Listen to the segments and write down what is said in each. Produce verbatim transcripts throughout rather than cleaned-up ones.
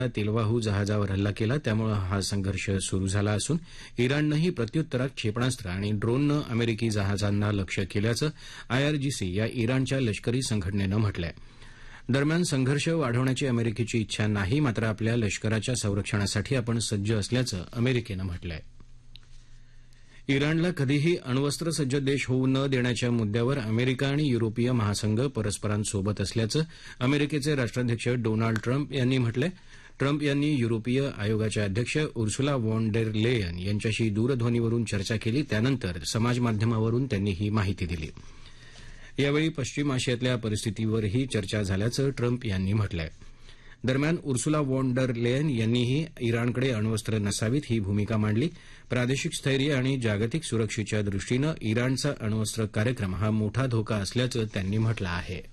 तेलवाहू जहाजावर हल्ला केला, त्यामुळे हा संघर्ष सुरू झाला असून इराणनंही प्रत्युत्तरात क्षेपणास्त्र आणि ड्रोननं अमेरिकी जहाजांना लक्ष्य केल्याचं आयआरजीसी या इराणच्या लष्करी संघटनेनं म्हटलंय. दरम्यान संघर्ष वाढवण्याची अमेरिकेची इच्छा नाही, मात्र आपल्या लष्कराच्या संरक्षणासाठी आपण सज्ज असल्याचं अमेरिकेनं म्हटलंय. इराणला कधीही अण्वस्त्रसज्ज देश होऊ न देण्याच्या मुद्द्यावर अमेरिका आणि युरोपीय महासंघ परस्परांसोबत असल्याचं अमेरिकेचे राष्ट्राध्यक्ष डोनाल्ड ट्रम्प यांनी म्हटलंय. ट्रम्प यांनी युरोपीय आयोगाच्या अध्यक्ष उर्सुला वॉन डेर लेयन यांच्याशी दूरध्वनीवरून चर्चा केली, त्यानंतर समाजमाध्यमावरून त्यांनी ही माहिती दिली. यावेळी पश्चिम आशियातल्या परिस्थितीवरही चर्चा झाल्याचं ट्रम्प यांनी म्हटलंय. दरम्यान उर्सुला वॉन डर लेयन यांनीही इराणकडे अण्वस्त्र नसावीत ही भूमिका मांडली. प्रादेशिक स्थैर्य आणि जागतिक सुरक्षेच्या दृष्टीनं इराणचा अण्वस्त्र कार्यक्रम हा मोठा धोका असल्याचं त्यांनी म्हटलं आहे.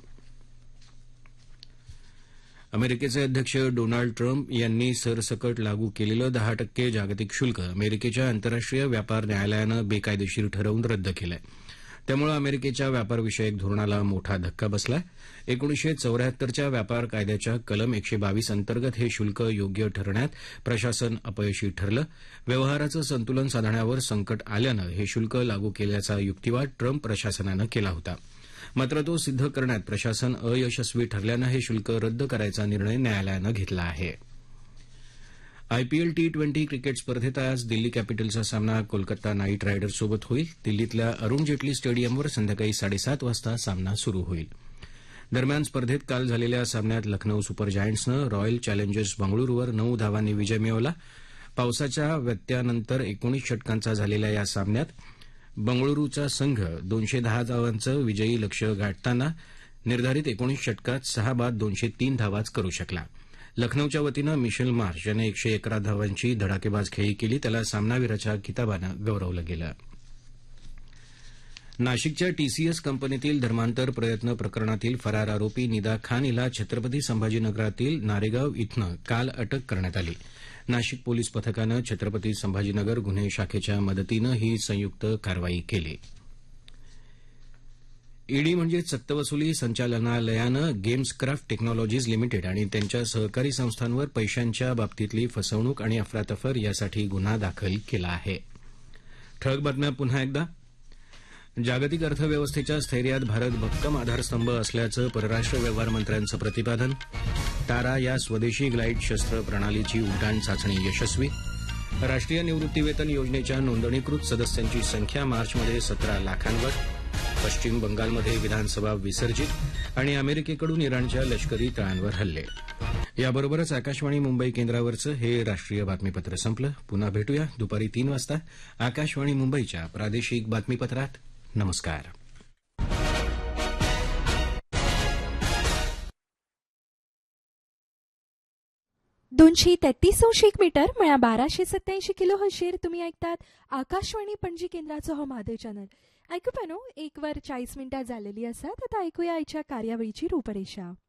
अमेरिकेचे अध्यक्ष डोनाल्ड ट्रम्प यांनी सरसकट लागू केलेलं दहा टक्के जागतिक शुल्क अमेरिकेच्या आंतरराष्ट्रीय व्यापार न्यायालयानं बेकायदेशीर ठरवून रद्द केलंय. त्यामुळे अमेरिकेच्या व्यापारविषयक धोरणाला मोठा धक्का बसलाय. एकोणीसशे चौऱ्याहत्तरच्या व्यापार कायद्याच्या कलम एकशे बावीस अंतर्गत हे शुल्क योग्य ठरवण्यात प्रशासन अपयशी ठरलं. व्यवहाराचं संतुलन साधण्यावर संकट आल्यानं हे शुल्क लागू केल्याचा युक्तिवाद ट्रम्प प्रशासनानं केला होता. मात्र तो सिद्ध करण्यात प्रशासन अयशस्वी ठरल्यानं हे शुल्क रद्द करायचा निर्णय न्यायालयानं घेतला आहे. आयपीएल टी ट्वेंटी क्रिकेट स्पर्धेत आज दिल्ली कॅपिटल्सचा सामना कोलकाता नाईट रायडर्ससोबत होईल. दिल्लीतल्या अरुण जेटली स्टेडियमवर संध्याकाळी साडेसात वाजता सामना सुरू होईल. दरम्यान स्पर्धेत काल झालेल्या सामन्यात लखनौ सुपर जायंट्सनं रॉयल चॅलेंजर्स बंगळुरूवर नऊ धावांनी विजय मिळवला. पावसाच्या व्यत्ययानंतर एकोणीस षटकांचा झालेल्या या सामन्यात बंगळुरूचा संघ दोनशे दहा धावांचं विजयी लक्ष्य गाठताना निर्धारित एकोणीस षटकात सहा बाद दोनशे तीन धावाच करू शकला. लखनौच्या वतीनं मिशेल मार्श यानं एकशे अकरा धावांची धडाकेबाज खेळी केली. त्याला सामनावीराच्या किताबानं गौरवलं गेलं. नाशिकच्या टीसीएस कंपनीतील धर्मांतर प्रयत्न प्रकरणातील फरार आरोपी निदा खान हिला छत्रपती संभाजीनगरातील नारेगाव इथनं काल अटक करण्यात आली. नाशिक पोलीस पथकानं छत्रपती संभाजीनगर गुन्हे शाखेच्या मदतीनं ही संयुक्त कारवाई केली. ईडी म्हणजेच सक्तवसुली संचालनालयानं गेम्सक्राफ्ट टेक्नॉलॉजीज लिमिटेड आणि त्यांच्या सहकारी संस्थांवर पैशांच्या बाबतीतली फसवणूक आणि अफरातफर यासाठी गुन्हा दाखल केला आहे. ठळक बातम्या पुन्हा एकदा. जागतिक अर्थव्यवस्थेच्या स्थैर्यात भारत भक्कम आधारस्तंभ असल्याचं परराष्ट्र व्यवहार मंत्र्यांचं प्रतिपादन. तारा या स्वदेशी ग्लाईड शस्त्र प्रणालीची उड्डाण चाचणी यशस्वी. राष्ट्रीय निवृत्तीवेतन योजनेच्या नोंदणीकृत सदस्यांची संख्या मार्चमध्ये सतरा लाखांवर. पश्चिम बंगालमध्ये विधानसभा विसर्जित आणि अमेरिकेकडून इराणच्या लष्करी तळांवर हल्ले. याबरोबरच आकाशवाणी मुंबई केंद्रावरचं हे राष्ट्रीय बातमीपत्र संपलं. पुन्हा भेटूया दुपारी तीन वाजता आकाशवाणी मुंबईच्या प्रादेशिक बातमीपत्रात. नमस्कार. दोनशे तेहतीस शेक मीटर म्हणल्या बाराशे सत्याऐंशी किलो हर्षेर तुम्ही ऐकतात आकाशवाणी पणजी केंद्राचो हो म्हादय चॅनल. ऐकू पानो एक वर चाळीस मिनिटां झालेली आसात. आता ऐकूया आयच्या कार्यावळीची रूपरेषा.